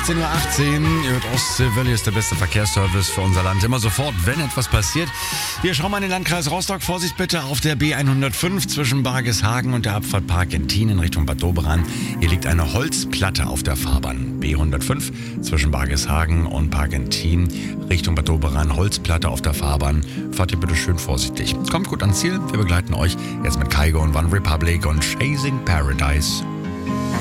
16.18 Uhr. Ihr hört Ostseewelle, ist der beste Verkehrsservice für unser Land. Immer sofort, wenn etwas passiert. Wir schauen mal in den Landkreis Rostock. Vorsicht bitte auf der B105 zwischen Bargishagen und der Abfahrt Parkentin in Richtung Bad Doberan. Hier liegt eine Holzplatte auf der Fahrbahn. B105 zwischen Bargishagen und Parkentin Richtung Bad Doberan. Holzplatte auf der Fahrbahn. Fahrt ihr bitte schön vorsichtig. Kommt gut ans Ziel. Wir begleiten euch jetzt mit Kygo und One Republic und Chasing Paradise.